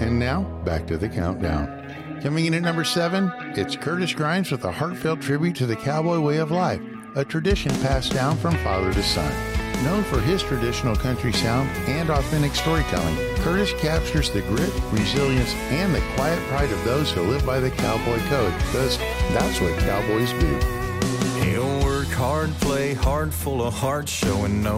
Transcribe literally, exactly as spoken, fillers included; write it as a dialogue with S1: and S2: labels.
S1: And now, back to the countdown. Coming in at number seven, it's Curtis Grimes with a heartfelt tribute to the cowboy way of life, a tradition passed down from father to son. Known for his traditional country sound and authentic storytelling, Curtis captures the grit, resilience, and the quiet pride of those who live by the cowboy code, because that's what cowboys do.
S2: He'll work hard, play hard, full of heart, showing no